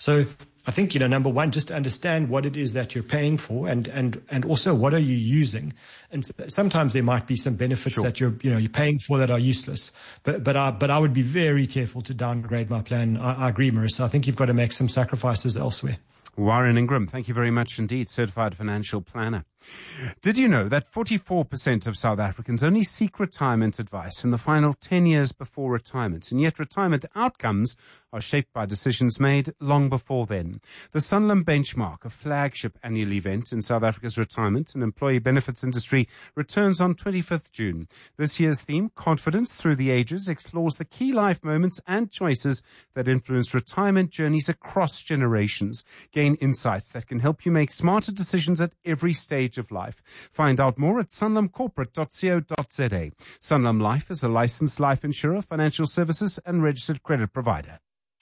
So I think, number one, just to understand what it is that you're paying for and also what are you using. And sometimes there might be some benefits that you're paying for that are useless. But I would be very careful to downgrade my plan. I agree, Marissa. I think you've got to make some sacrifices elsewhere. Warren Ingram, thank you very much indeed, certified financial planner. Did you know that 44% of South Africans only seek retirement advice in the final 10 years before retirement, and yet retirement outcomes are shaped by decisions made long before then? The Sanlam Benchmark, a flagship annual event in South Africa's retirement and employee benefits industry, returns on 25th June. This year's theme, Confidence Through the Ages, explores the key life moments and choices that influence retirement journeys across generations. Gain insights that can help you make smarter decisions at every stage of life. Find out more at sanlamcorporate.co.za. Sanlam Life is a licensed life insurer, financial services and registered credit provider.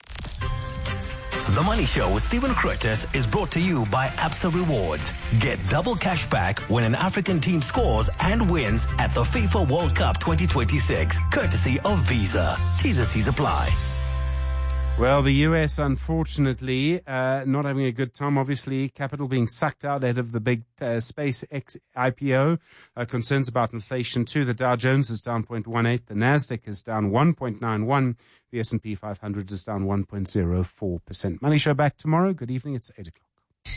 The Money Show with Stephen Curtis is brought to you by Absa Rewards. Get double cash back when an African team scores and wins at the FIFA World Cup 2026, courtesy of Visa. T&Cs apply. Well, the US, unfortunately, not having a good time. Obviously, capital being sucked out ahead of the big SpaceX IPO. Concerns about inflation, too. The Dow Jones is down 0.18. The Nasdaq is down 1.91. The S&P 500 is down 1.04%. Money Show back tomorrow. Good evening. It's 8 o'clock.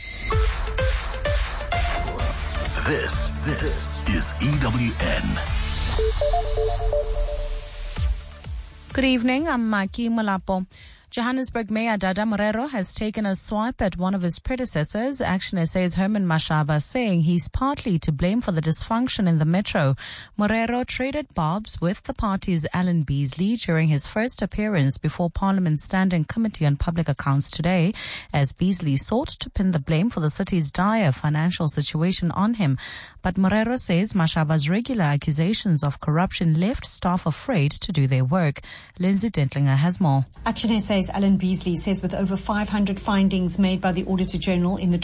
This is EWN. Good evening, I'm Maki Malapo. Johannesburg Mayor Dada Morero has taken a swipe at one of his predecessors, Action SA's Herman Mashaba, saying he's partly to blame for the dysfunction in the metro. Morero traded barbs with the party's Alan Beasley during his first appearance before Parliament's Standing Committee on Public Accounts today, as Beasley sought to pin the blame for the city's dire financial situation on him. But Morero says Mashaba's regular accusations of corruption left staff afraid to do their work. Lindsay Dentlinger has more. Action SA's Alan Beasley says with over 500 findings made by the Auditor General in the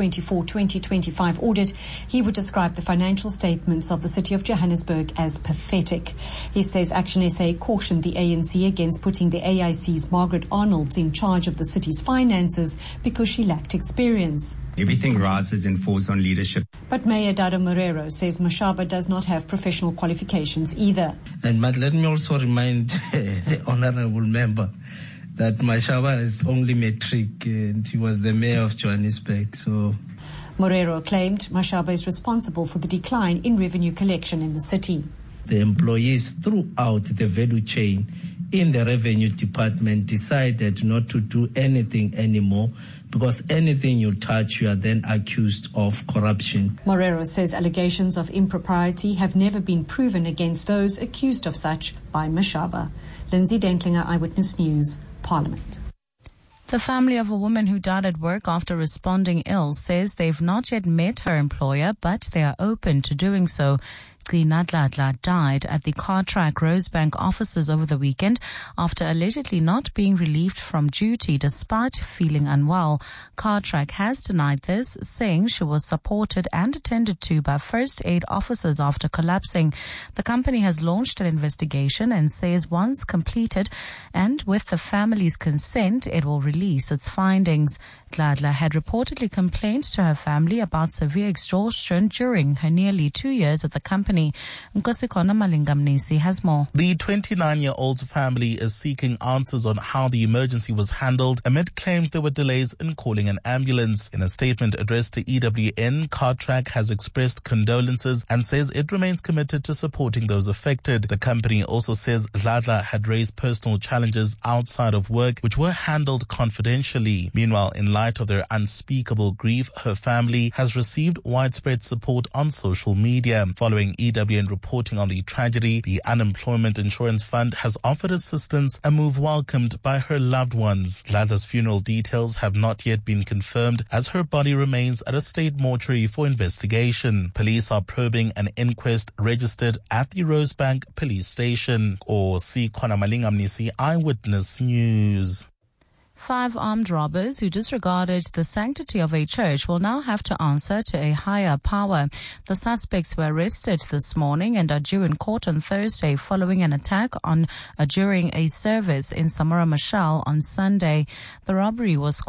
2024-2025 audit, he would describe the financial statements of the City of Johannesburg as pathetic. He says Action SA cautioned the ANC against putting the AIC's Margaret Arnolds in charge of the city's finances because she lacked experience. Everything rises and falls on leadership. But Mayor Dada Morero says Mashaba does not have professional qualifications either. But let me also remind the honorable member that Mashaba is only matric and he was the mayor of Johannesburg. So Morero claimed Mashaba is responsible for the decline in revenue collection in the city. The employees throughout the value chain in the revenue department decided not to do anything anymore, because anything you touch, you are then accused of corruption. Morero says allegations of impropriety have never been proven against those accused of such by Mashaba. Lindsay Dentlinger, Eyewitness News, Parliament. The family of a woman who died at work after responding ill says they've not yet met her employer, but they are open to doing so. Nadladla died at the Cartrack Rosebank offices over the weekend after allegedly not being relieved from duty despite feeling unwell. Cartrack has denied this, saying she was supported and attended to by first aid officers after collapsing. The company has launched an investigation and says once completed and with the family's consent, it will release its findings. Gladla had reportedly complained to her family about severe exhaustion during her nearly 2 years at the company. Nkosikona Malingamnisi has more. The 29-year-old's family is seeking answers on how the emergency was handled amid claims there were delays in calling an ambulance. In a statement addressed to EWN, Cartrack has expressed condolences and says it remains committed to supporting those affected. The company also says Gladla had raised personal challenges outside of work which were handled confidentially. Meanwhile, in light of their unspeakable grief, her family has received widespread support on social media. Following EWN reporting on the tragedy, the Unemployment Insurance Fund has offered assistance, a move welcomed by her loved ones. Gladla's funeral details have not yet been confirmed as her body remains at a state mortuary for investigation. Police are probing an inquest registered at the Rosebank police station. See Kona Malingamnisi, Eyewitness News. 5 armed robbers who disregarded the sanctity of a church will now have to answer to a higher power. The suspects were arrested this morning and are due in court on Thursday following an attack during a service in Samora Machel on Sunday. The robbery was